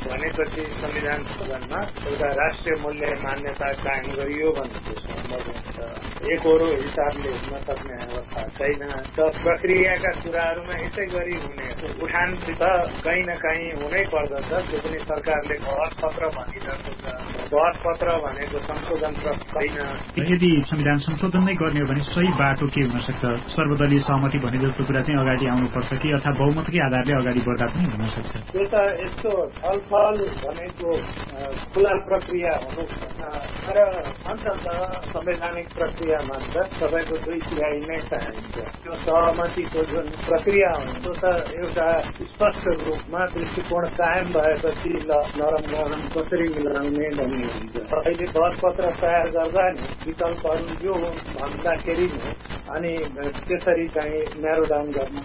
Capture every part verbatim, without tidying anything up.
भनेपछि संविधान सदनमा एउटा राष्ट्रिय मूल्य मान्यता कायम गरियो भने सम्भव हुन्छ। एकहोरो हिसाबले हुन सक्ने अवस्था छैन। त प्रक्रियाका कुराहरूमा यसै गरी हुने उठान त कहीँ न कहीँ हुनै पर्दछ। त्यो पनि सरकारले बहस पत्र भनिरहेको छ। बहस पत्र भनेको संशोधन छैन। यदि संविधान संशोधन नै गर्ने हो भने सही बाटो के हुन सक्छ? सर्वदलीय सहमति भने जस्तो कुरा चाहिँ अगाडि आउनुपर्छ कि अथवा बहुमतकै आधारले अगाडि बढ्दा पनि हुन सक्छ? त्यो त यस्तो छलफल भनेको खुला प्रक्रिया हुनु तर अन्ततः संवैधानिक प्रक्रिया मान्छ सबैको दुई तिहाई नै चाहिन्छ। त्यो सहमतिको जुन प्रक्रिया हुन्छ त्यो त एउटा स्पष्ट रूपमा दृष्टिकोण कायम भएपछि ल नरम गरम कसरी मिलाउने भन्ने हुन्छ। अहिले बहस पत्र तयार गर्दा नि विकल्पहरू यो भन्दाखेरि अनि त्यसरी चाहिँ न्यारो डाउन गर्नु।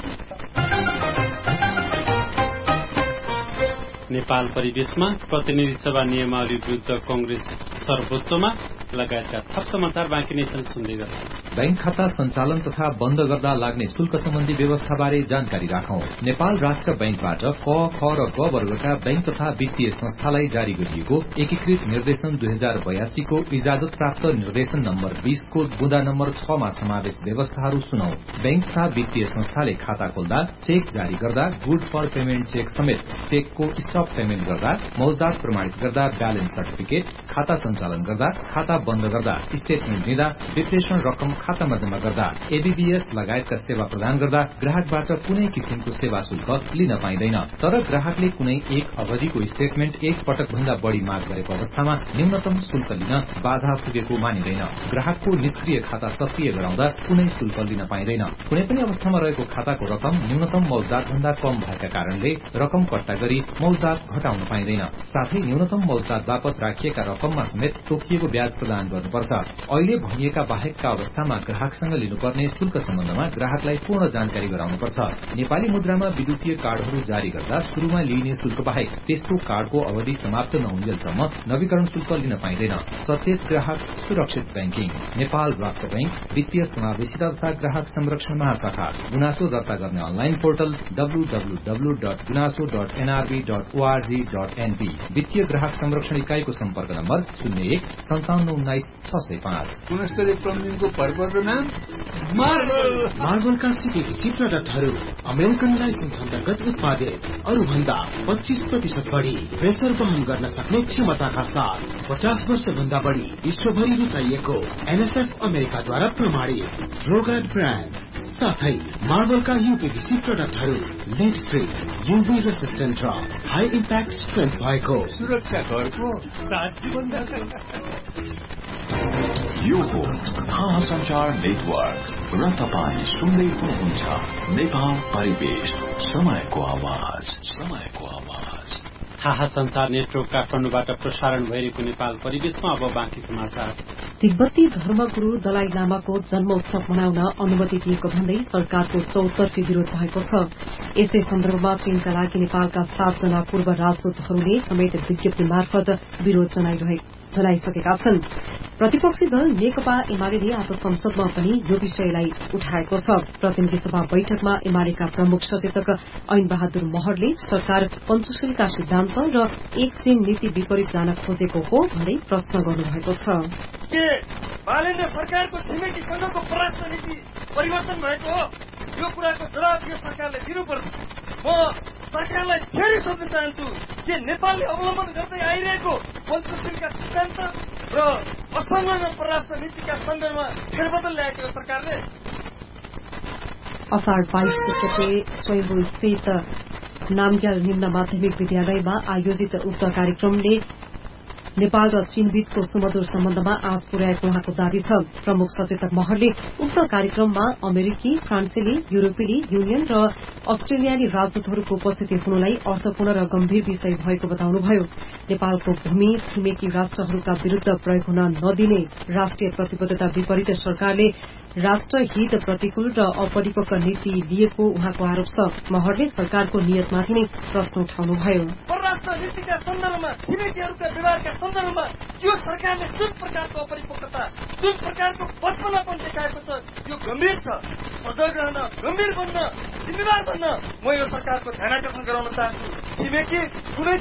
नेपाल परिवेशमा प्रतिनिधि सभा नियमावली विरुद्ध कंग्रेस सर्वोच्चमा लगायतका थप समाचार बाँकी नै छन्, सुन्दै गर्नु। बैंक खाता सञ्चालन तथा बन्द गर्दा लाग्ने शुल्क सम्बन्धी व्यवस्थाबारे जानकारी राखौं। नेपाल राष्ट्र बैंकबाट क, ख र ग वर्गका बैंक तथा वित्तीय संस्थालाई जारी गरिएको एकीकृत निर्देशन दुई हजार बयासीको इजाजत प्राप्त निर्देशन नम्बर बीसको बुँदा नम्बर छमा समावेश व्यवस्थाहरू सुनौ। बैंक तथा वित्तीय संस्थाले खाता खोल्दा, चेक जारी गर्दा, गुड फर पेमेन्ट चेक समेत चेकको स्टप पेमेन्ट गर्दा, मौजदात प्रमाणित गर्दा, ब्यालेन्स सर्टिफिकेट, खाता सञ्चालन गर्दा, खाता बन्द गर्दा, स्टेटमेन्ट दिँदा, विश्लेषण रकम खातामा जम्मा गर्दा, एबीबीएस लगायतका सेवा प्रदान गर्दा ग्राहकबाट कुनै किसिमको सेवा शुल्क लिन पाइँदैन। तर ग्राहकले कुनै एक अवधिको स्टेटमेन्ट एक पटक भन्दा बढ़ी माग गरेको अवस्थामा न्यूनतम शुल्क लिन बाधा पुगेको मानिँदैन। ग्राहकको निष्क्रिय खाता सक्रिय गराउँदा कुनै शुल्क लिन पाइँदैन। कुनै पनि अवस्थामा रहेको खाताको रकम न्यूनतम मौजदात भन्दा कम भएका कारणले रकम कट्टा गरी मौजदात घटाउन पाइँदैन। साथै न्यूनतम मौजदात बापत राखिएका रकममा समेत तोकिएको ब्याज प्रदान गर्नुपर्छ। अहिले भनिएका बाहेकका अवस्थामा ग्राहकसँग लिनुपर्ने शुल्क सम्बन्धमा ग्राहकलाई पूर्ण जानकारी गराउनुपर्छ। नेपाली मुद्रामा विद्युतीय कार्डहरू जारी गर्दा शुरूमा लिइने शुल्क बाहेक त्यस्तो कार्डको अवधि समाप्त नहुन्जेलसम्म नवीकरण शुल्क लिन पाइँदैन। सचेत ग्राहक सुरक्षित बैंकिङ। नेपाल राष्ट्र बैंक वित्तीय समावेशिता तथा ग्राहक संरक्षण महाशाखा। गुनासो दर्ता गर्ने online portal W W W dot गुनासो dot NRB dot ORG dot NP. वित्तीय ग्राहक संरक्षण इकाईको सम्पर्क नम्बर शून्य एक सन्ताउन्न उन्नाइस छ सय पाँच। गुणस्तरीय प्लम्बिङको भरपर्दो नाम मार्बल। मार्बलका सिपिसी प्रडक्टहरू अमेरिकन लाइसेन्स अन्तर्गत उत्पादित, अरू भन्दा पच्चीस प्रतिशत बढ़ी प्रेसर वहन गर्न सक्ने क्षमताका साथ पचास वर्ष भन्दा बढ़ी विश्वभरि रुचाइएको एनएसएफ अमेरिकाद्वारा प्रमाणित रोगार्ड ब्रान्ड साथै मार्बलका यूपीभीसी प्रडक्टहरू लेड फ्री, यूभी रेसिस्टेन्ट र हाई इम्प्याक्ट स्ट्रेन्थ भएको सुरक्षा घरको सात जीवन। यो हो महासञ्चार नेटवर्क र तपाईँ सुन्दै हुनुहुन्छ नेपाल परिवेश, समयको आवाज, समयको आवाज। थाहा संचार नेटवर्क काठमाडौँबाट प्रसारण भइरहेको नेपाल परिवेशमा अब बाँकी समाचार। तिब्बती धर्मगुरू दलाई लामाको जन्मोत्सव मनाउन अनुमति दिएको भन्दै सरकारको चौतर्फी विरोध भएको छ। यसै सन्दर्भमा चीनका लागि नेपालका सातजना पूर्व राजदूतहरूले समेत विज्ञप्ति मार्फत विरोध जनाइसकेका छन्। प्रतिपक्षी दल नेकपा एमाले आज संसदमा पनि यो विषयलाई उठाएको छ। प्रतिनिधि सभा बैठकमा एमालेका प्रमुख सचेतक ऐन बहादुर महरले सरकार पञ्चशीलका सिद्धान्त र एक चीन नीति विपरीत जान खोजेको हो भन्दै प्रश्न गर्नुभएको छ। के बालेन्द्र सरकारको छिमेकीसँगको परराष्ट्र नीति परिवर्तन भएको हो? यो कुराको जवाब यो सरकारले दिनुपर्छ। म सरकारलाई फेरि सोध्न चाहन्छु के नेपालले अवलम्बन गर्दै आइरहेको पञ्चशीलका सिद्धान्त र असंलग्न परराष्ट्र नीतिका सन्दर्भमा फेरबदल ल्याएको सरकारले? असार बाइस गते स्वयम्भू स्थित नामग्याल निम्न माध्यमिक विद्यालयमा आयोजित उक्त कार्यक्रमले नेपाल र चीनबीचको सुमधुर सम्बन्धमा आँच पुर्याएको उहाँको दावी छ। प्रमुख सचेतक महरले उक्त कार्यक्रममा अमेरिकी, फ्रान्सेली, युरोपेली युनियन र अस्ट्रेलियाली राजदूतहरूको उपस्थिति हुनुलाई अर्थपूर्ण र गम्भीर विषय भएको बताउनुभयो। नेपालको भूमि छिमेकी राष्ट्रहरूका विरूद्ध प्रयोग हुन नदिने राष्ट्रिय प्रतिबद्धता विपरीत सरकारले राष्ट्रहित प्रतिकूल र अपरिपक्व नीति लिएको उहाँको आरोप छ। महरले सरकारको नियतमाथि नै प्रश्न उठाउनुभयो। परराष्ट्र नीतिका सन्दर्भमा छिमेकीहरूका व्यवहारका सन्दर्भमा यो सरकारले जुन प्रकारको अपरिपक्वता, जुन प्रकारको बचपनापन देखाएको छ यो गम्भीर छ। सजग रहन, गम्भीर बन्न, जिम्मेवार बन्न म यो सरकारको ध्यान आकर्षण गराउन चाहन्छु। छिमेकी कुनै